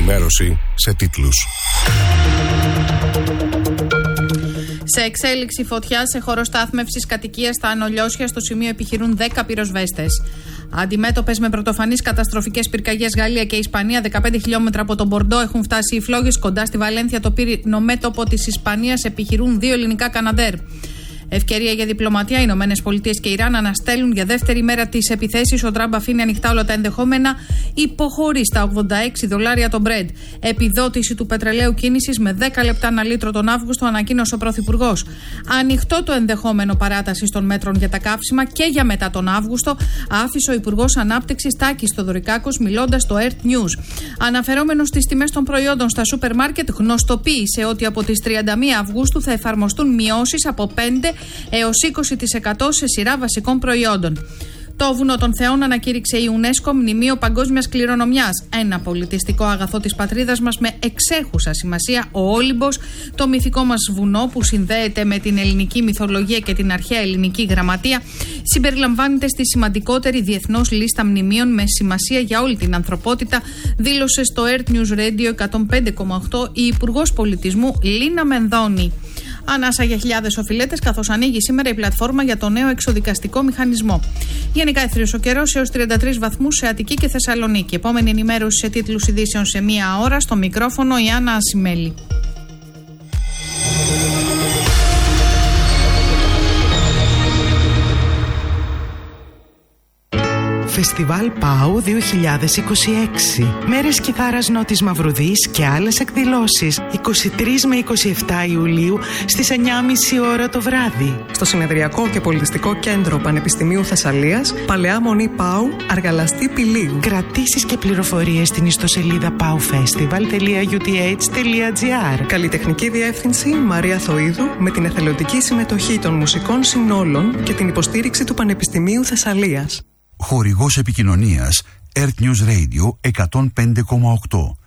ενημέρωση σε τίτλους. Σε εξέλιξη φωτιά σε χώρο στάθμευσης κατοικίας στα Ανολιώσια, στο σημείο επιχειρούν 10 πυροσβέστες. Αντιμέτωπες με πρωτοφανείς καταστροφικές πυρκαγιές Γαλλία και Ισπανία, 15 χιλιόμετρα από τον Μπορντό έχουν φτάσει οι φλόγες. Κοντά στη Βαλένθια, το πύρινο μέτωπο της Ισπανίας, επιχειρούν 2 ελληνικά Καναντέρ. Ευκαιρία για διπλωματία. Οι ΗΠΑ και η Ιράν αναστέλουν για δεύτερη μέρα τις επιθέσεις. Ο Τραμπ αφήνει ανοιχτά όλα τα ενδεχόμενα. Υποχωρεί στα $86 το Brent. Επιδότηση του πετρελαίου κίνησης με 10 λεπτά ανά λίτρο τον Αύγουστο, ανακοίνωσε ο Πρωθυπουργός. Ανοιχτό το ενδεχόμενο παράτασης των μέτρων για τα καύσιμα και για μετά τον Αύγουστο, άφησε ο Υπουργός Ανάπτυξης Τάκης Θοδωρικάκος, μιλώντας στο Earth News. Αναφερόμενος στις τιμές των προϊόντων στα σούπερ μάρκετ, γνωστοποίησε ότι από τις 31 Αυγούστου θα εφαρμοστούν μειώσεις από 5 έως 20% σε σειρά βασικών προϊόντων. Το Βουνό των Θεών ανακήρυξε η UNESCO μνημείο παγκόσμιας κληρονομιάς. Ένα πολιτιστικό αγαθό της πατρίδας μας με εξέχουσα σημασία, ο Όλυμπος, το μυθικό μας βουνό που συνδέεται με την ελληνική μυθολογία και την αρχαία ελληνική γραμματεία, συμπεριλαμβάνεται στη σημαντικότερη διεθνώς λίστα μνημείων με σημασία για όλη την ανθρωπότητα, δήλωσε στο Earth News Radio 105,8 η Υπουργός Πολιτισμού Λίνα Μενδώνη. Ανάσα για χιλιάδες οφειλέτες, καθώς ανοίγει σήμερα η πλατφόρμα για το νέο εξοδικαστικό μηχανισμό. Γενικά αιθρίος ο καιρός έως 33 βαθμούς σε Αττική και Θεσσαλονίκη. Επόμενη ενημέρωση σε τίτλους ειδήσεων σε 1 ώρα. Στο μικρόφωνο η Άννα Ασημέλη. Φεστιβάλ ΠΑΟ 2026. Μέρες κιθάρας Νότης Μαυρουδής και άλλες εκδηλώσεις 23 με 27 Ιουλίου στις 9.30 ώρα το βράδυ. Στο Συνεδριακό και Πολιτιστικό Κέντρο Πανεπιστημίου Θεσσαλίας, Παλαιά Μονή ΠΑΟ, Αργαλαστή Πηλίου. Κρατήσεις και πληροφορίες στην ιστοσελίδα paufestival.uth.gr. Καλλιτεχνική διεύθυνση Μαρία Θοΐδου, με την εθελοντική συμμετοχή των μουσικών συνόλων και την υποστήριξη του Πανεπιστημίου Θεσσαλίας. Χορηγός επικοινωνίας Earth News Radio 105,8.